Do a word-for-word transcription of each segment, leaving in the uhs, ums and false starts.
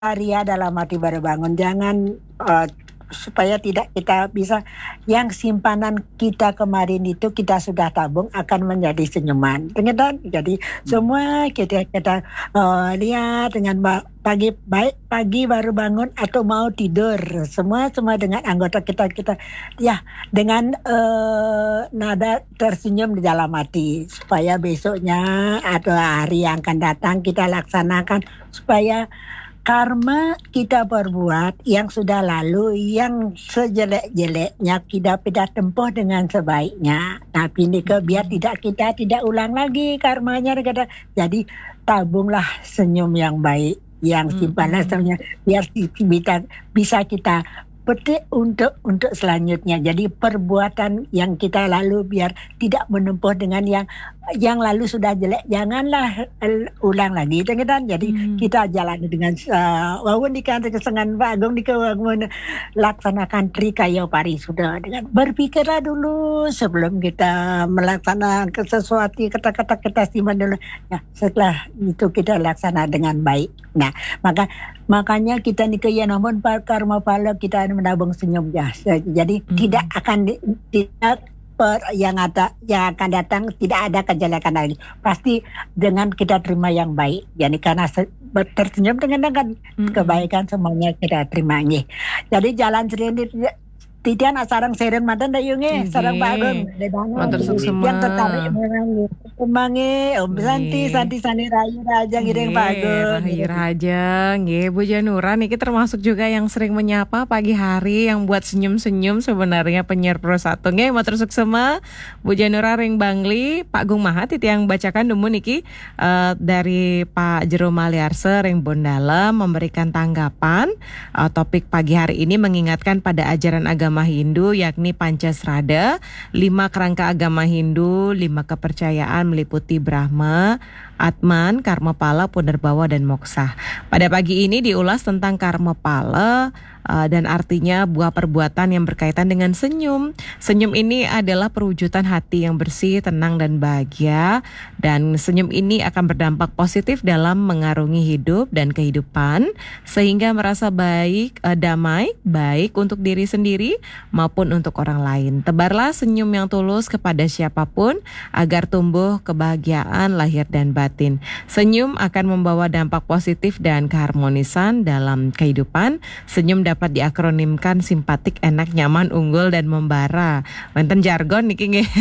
ria dalam arti baru bangun. Jangan uh, supaya tidak kita bisa yang simpanan kita kemarin itu kita sudah tabung akan menjadi senyuman. Ternyata jadi semua kita kita uh, lihat dengan ba- pagi baik pagi baru bangun atau mau tidur semua semua dengan anggota kita kita ya dengan uh, nada tersenyum di dalam hati supaya besoknya atau hari yang akan datang kita laksanakan supaya karma kita berbuat yang sudah lalu, yang sejelek-jeleknya kita tidak tempuh dengan sebaiknya. Tapi ini ke biar tidak kita tidak ulang lagi karmanya. Jadi tabunglah senyum yang baik, yang simpanan senyumnya biar bisa bisa kita petik untuk untuk selanjutnya. Jadi perbuatan yang kita lalu biar tidak menempuh dengan yang yang lalu sudah jelek, janganlah uh, ulang lagi. Kan? Jadi hmm. kita jalani dengan uh, wawun di kantor kesengan Pak Agung di kewangun laksanakan trikaya parisuda dengan berpikirlah dulu sebelum kita melaksanakan sesuatu kata-kata kita simpan dulu. Ya, setelah itu kita laksana dengan baik. Nah, maka makanya kita nih ya namun karma pala kita menabung senyum ya. Jadi hmm. tidak akan di, tidak per, yang ada yang akan datang tidak ada kejelekan lagi. Pasti dengan kita terima yang baik. Jadi karena se, tersenyum dengan dengan hmm. kebaikan semuanya kita terima nih. Jadi jalan sendiri Titian sarang seren madan dayunge sarang bagong Matur suksema. yang tertarik menangi kemangi Om Santi Santi Sani Rayu Raja Gireng Bagong Rahayu Raja nggih Bu Janura niki termasuk juga yang sering menyapa pagi hari yang buat senyum-senyum sebenarnya penyiar Pro satu nggih matur suksema Bu Janura ring Bangli Pak Gung Maha titi yang bacakan demu niki uh, dari Pak Jero Maliarse ring Bondalem memberikan tanggapan uh, topik pagi hari ini mengingatkan pada ajaran agama Hindu yakni Pancasrada, lima kerangka agama Hindu, lima kepercayaan meliputi Brahma, Atman, Karma Pala, Punarbawa, dan Moksa. Pada pagi ini diulas tentang Karma Pala uh, dan artinya buah perbuatan yang berkaitan dengan senyum. Senyum ini adalah perwujudan hati yang bersih, tenang, dan bahagia. Dan senyum ini akan berdampak positif dalam mengarungi hidup dan kehidupan sehingga merasa baik, uh, damai, baik untuk diri sendiri maupun untuk orang lain. Tebarlah senyum yang tulus kepada siapapun agar tumbuh kebahagiaan lahir dan batin. Senyum akan membawa dampak positif dan keharmonisan dalam kehidupan. Senyum dapat diakronimkan simpatik, enak, nyaman, unggul, dan membara. Wonten jargon niki nggih.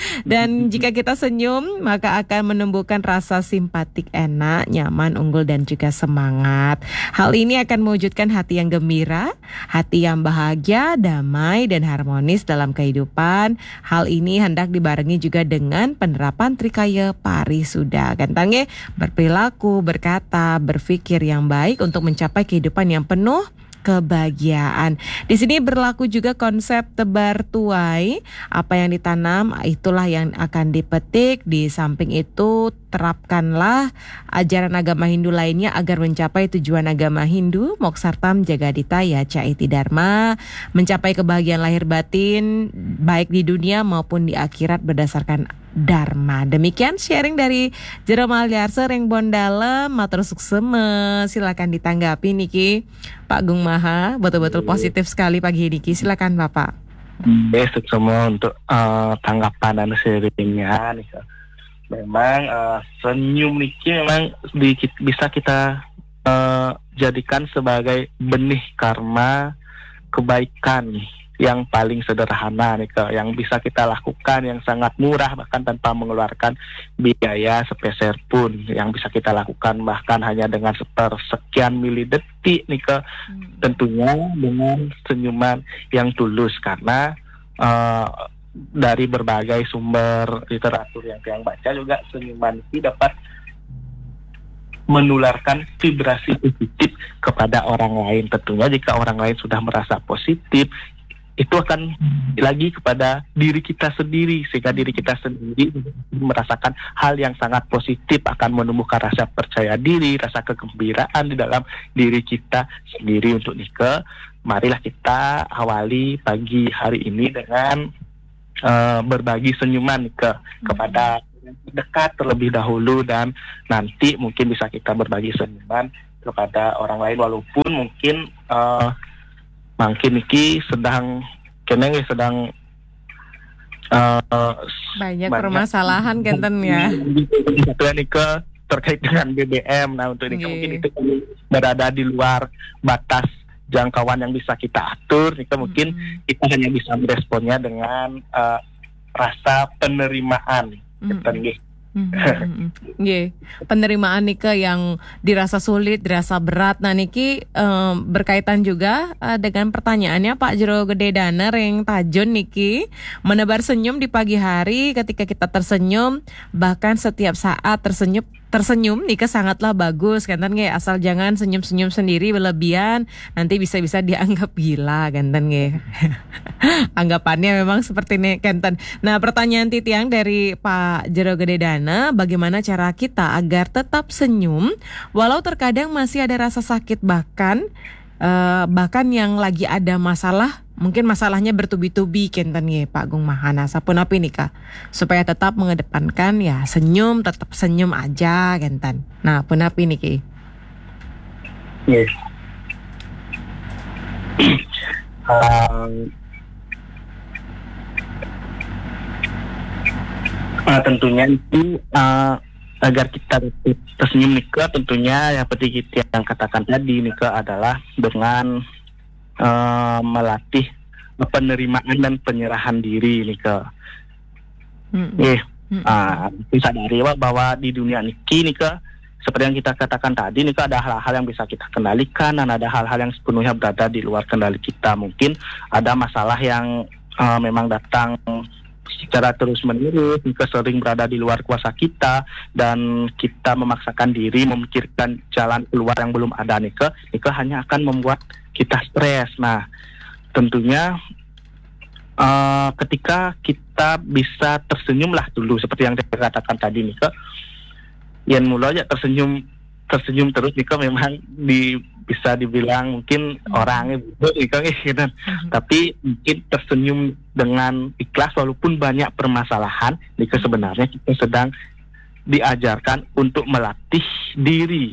Dan jika kita senyum, maka akan menumbuhkan rasa simpatik, enak, nyaman, unggul, dan juga semangat. Hal ini akan mewujudkan hati yang gembira, hati yang bahagia, damai, dan harmonis dalam kehidupan. Hal ini hendak dibarengi juga dengan penerapan Trikaya Parisuda. Kan tange berperilaku, berkata, berpikir yang baik untuk mencapai kehidupan yang penuh kebahagiaan. Di sini berlaku juga konsep tebar tuai, apa yang ditanam itulah yang akan dipetik. Di samping itu terapkanlah ajaran agama Hindu lainnya agar mencapai tujuan agama Hindu, Moksartam Jagadita Yaca Iti Dharma, mencapai kebahagiaan lahir batin baik di dunia maupun di akhirat berdasarkan Dharma. Demikian sharing dari Jero Maliarse ring Bondalem, matur suksema. Silakan ditanggapi niki Pak Gung Maha, betul-betul positif sekali pagi niki. Silakan Bapak. Besok semua untuk uh, tanggapan dan sharingnya nih. Memang uh, senyum niki memang di, bisa kita uh, jadikan sebagai benih karma kebaikan yang paling sederhana nih ke yang bisa kita lakukan, yang sangat murah bahkan tanpa mengeluarkan biaya sepeser pun, yang bisa kita lakukan bahkan hanya dengan sepersekian milidetik nih ke hmm. tentunya dengan senyuman yang tulus karena uh, dari berbagai sumber literatur yang yang baca juga senyuman itu dapat menularkan vibrasi positif kepada orang lain. Tentunya jika orang lain sudah merasa positif, itu akan lagi kepada diri kita sendiri sehingga diri kita sendiri merasakan hal yang sangat positif, akan menumbuhkan rasa percaya diri, rasa kegembiraan di dalam diri kita sendiri. Untuk Nike, marilah kita awali pagi hari ini dengan uh, berbagi senyuman ke kepada dekat terlebih dahulu dan nanti mungkin bisa kita berbagi senyuman kepada orang lain walaupun mungkin uh, mungkin iki sedang kene sedang uh, Banyak permasalahan kenten ya. Itu ini ke terkait dengan B B M. Nah untuk ini Nggih. mungkin itu berada di luar batas jangkauan yang bisa kita atur. Ini mungkin Mm-mm. kita hanya bisa meresponnya dengan uh, rasa penerimaan. Mm-mm. Kenten, nggih. Mhm. Nggih, penerimaan Nike yang dirasa sulit, dirasa berat. Nah niki em, berkaitan juga eh, dengan pertanyaannya Pak Jero Gede Dana Reng Tajun niki menebar senyum di pagi hari ketika kita tersenyum, bahkan setiap saat tersenyum tersenyum Nike sangatlah bagus kanten nggih, asal jangan senyum-senyum sendiri berlebihan, nanti bisa-bisa dianggap gila kanten nggih. Anggapannya memang seperti ini kanten. Nah, pertanyaan titiang dari Pak Jero Gede Dana, bagaimana cara kita agar tetap senyum walau terkadang masih ada rasa sakit, bahkan eh, bahkan yang lagi ada masalah, mungkin masalahnya bertubi-tubi kenten nggih Pak Gung Mahana. Sapunapi nih Kak, supaya tetap mengedepankan ya senyum, tetap senyum aja kenten. Nah, punapi nih Ki. Yes. Um, uh, tentunya itu uh, agar kita tetap tersenyum Nika, tentunya yang seperti kita yang katakan tadi Nika adalah dengan uh, melatih penerimaan dan penyerahan diri Nika. Mm-mm. Eh, Mm-mm. uh, bisa dari bahwa di dunia niki Nika seperti yang kita katakan tadi Nika ada hal-hal yang bisa kita kendalikan dan ada hal-hal yang sepenuhnya berada di luar kendali kita. Mungkin ada masalah yang uh, memang datang secara terus-menerus, Nika sering berada di luar kuasa kita dan kita memaksakan diri memikirkan jalan keluar yang belum ada Nika, Nika hanya akan membuat kita stres. Nah, tentunya uh, ketika kita bisa tersenyum lah dulu seperti yang saya katakan tadi Nika, yang mulai aja tersenyum tersenyum terus Nika memang di bisa dibilang mungkin Hmm. orangnya buruk Nika gitu. Mhm. Tapi mungkin tersenyum dengan ikhlas walaupun banyak permasalahan Nika sebenarnya kita sedang diajarkan untuk melatih diri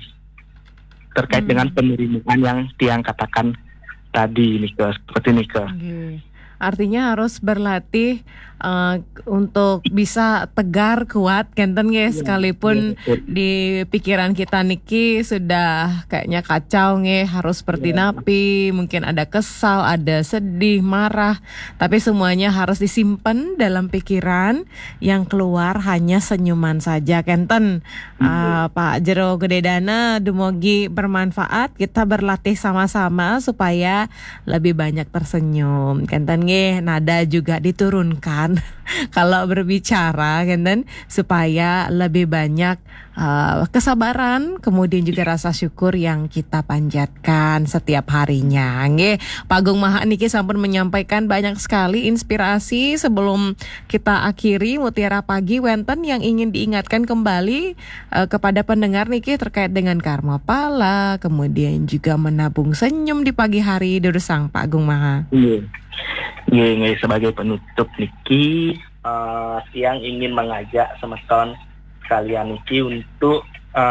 terkait Hmm. dengan penerimaan yang tiang katakan tadi Nika, seperti Nika. Oke. Artinya harus berlatih uh, untuk bisa tegar, kuat, kenten nggih, sekalipun di pikiran kita niki sudah kayaknya kacau nggih, harus seperti Ya. napi, mungkin ada kesal, ada sedih, marah, tapi semuanya harus disimpan dalam pikiran, yang keluar hanya senyuman saja kenten. Uh, Pak Jero Gede Dana, dumogi bermanfaat, kita berlatih sama-sama supaya lebih banyak tersenyum kenten nggih, nada juga diturunkan kalau berbicara kenten, supaya lebih banyak uh, kesabaran, kemudian juga rasa syukur yang kita panjatkan setiap harinya nggih. Pak Gung Maha niki sampun menyampaikan banyak sekali inspirasi. Sebelum kita akhiri Mutiara Pagi, wenten yang ingin diingatkan kembali uh, kepada pendengar niki terkait dengan karma pala, kemudian juga menabung senyum di pagi hari durusang Pak Gung Maha. Iya. Iya, iya, sebagai penutup niki uh, yang ingin mengajak semeton kalian niki untuk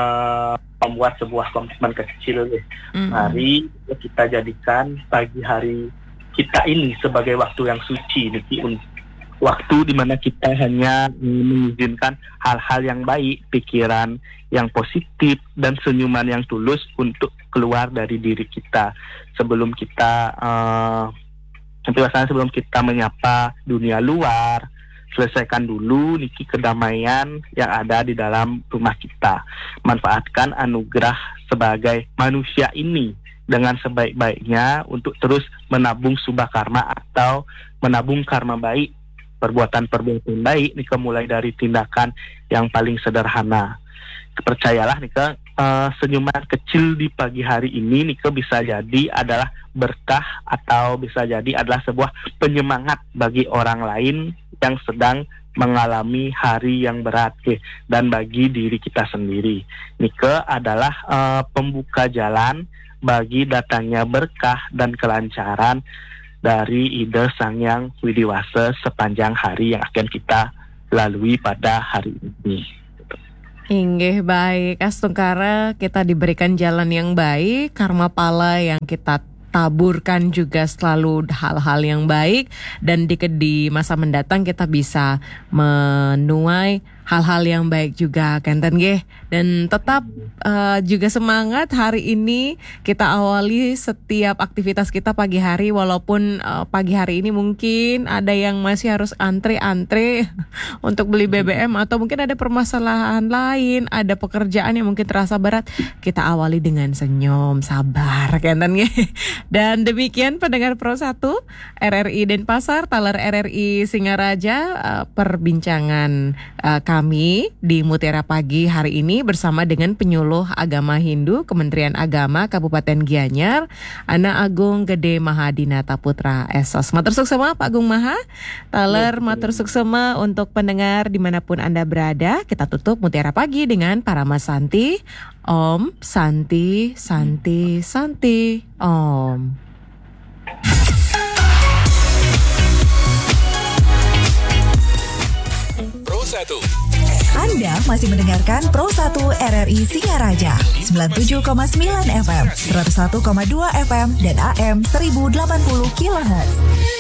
uh, membuat sebuah komitmen kecil. Mm-mm. Mari kita jadikan pagi hari kita ini sebagai waktu yang suci niki, un- waktu di mana kita hanya mm, mengizinkan hal-hal yang baik, pikiran yang positif dan senyuman yang tulus untuk keluar dari diri kita sebelum kita uh, biasanya sebelum kita menyapa dunia luar, selesaikan dulu niki kedamaian yang ada di dalam rumah kita. Manfaatkan anugerah sebagai manusia ini dengan sebaik-baiknya untuk terus menabung subah karma atau menabung karma baik, perbuatan-perbuatan baik nika, mulai dari tindakan yang paling sederhana. Percayalah nika, uh, senyuman kecil di pagi hari ini nika bisa jadi adalah berkah atau bisa jadi adalah sebuah penyemangat bagi orang lain yang sedang mengalami hari yang berat ke, dan bagi diri kita sendiri. Nika adalah uh, pembuka jalan bagi datangnya berkah dan kelancaran dari ide Sang Yang Widiwasa sepanjang hari yang akan kita lalui pada hari ini. Inggih baik, Astungkara kita diberikan jalan yang baik, karma pala yang kita taburkan juga selalu hal-hal yang baik, dan di, di masa mendatang kita bisa menuai hal-hal yang baik juga, Kenten nggih. Dan tetap uh, juga semangat hari ini kita awali setiap aktivitas kita pagi hari, walaupun uh, pagi hari ini mungkin ada yang masih harus antre-antre untuk beli B B M, atau mungkin ada permasalahan lain, ada pekerjaan yang mungkin terasa berat. Kita awali dengan senyum, sabar, Kenten nggih. Dan demikian pendengar Pro satu R R I Denpasar, Taler R R I Singaraja, uh, perbincangan uh, kami di Mutiara Pagi hari ini bersama dengan penyuluh agama Hindu Kementerian Agama Kabupaten Gianyar, Ana Agung Gede Mahadinata Putra Esos. Matur suksema Pak Agung Maha, Taler matur suksema untuk pendengar dimanapun Anda berada. Kita tutup Mutiara Pagi dengan Parama Santi. Om Santi Santi Santi Om. Pro satu. Anda masih mendengarkan Pro satu R R I Singaraja sembilan puluh tujuh koma sembilan F M, seratus satu koma dua F M dan A M seribu delapan puluh kilohertz.